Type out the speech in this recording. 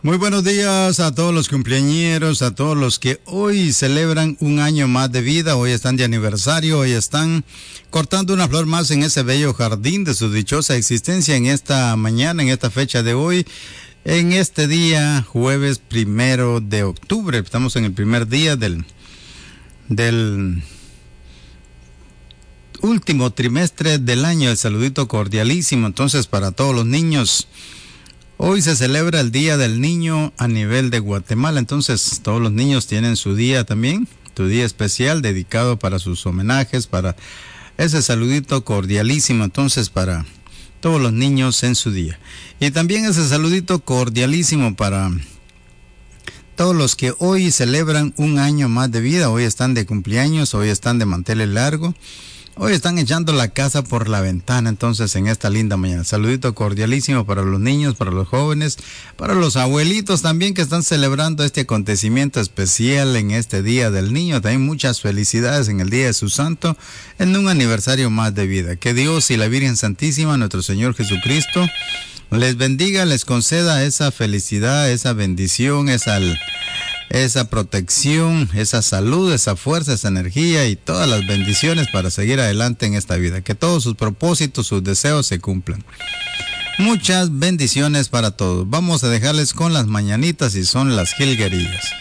Muy buenos días a todos los cumpleañeros, a todos los que hoy celebran un año más de vida, hoy están de aniversario, hoy están cortando una flor más en ese bello jardín de su dichosa existencia en esta mañana, en esta fecha de hoy, en este día, jueves 1 de octubre. Estamos en el primer día del último trimestre del año. El saludito cordialísimo entonces para todos los niños. Hoy se celebra el Día del Niño a nivel de Guatemala, entonces todos los niños tienen su día también, su día especial dedicado para sus homenajes, para ese saludito cordialísimo entonces para todos los niños en su día. Y también ese saludito cordialísimo para todos los que hoy celebran un año más de vida, hoy están de cumpleaños, hoy están de manteles largo. Hoy están echando la casa por la ventana, entonces, en esta linda mañana. Saludito cordialísimo para los niños, para los jóvenes, para los abuelitos también que están celebrando este acontecimiento especial en este Día del Niño. También muchas felicidades en el Día de su Santo, en un aniversario más de vida. Que Dios y la Virgen Santísima, nuestro Señor Jesucristo, les bendiga, les conceda esa felicidad, esa bendición, esa protección, esa salud, esa fuerza, esa energía y todas las bendiciones para seguir adelante en esta vida. Que todos sus propósitos, sus deseos se cumplan. Muchas bendiciones para todos. Vamos a dejarles con las mañanitas y son las jilguerillas.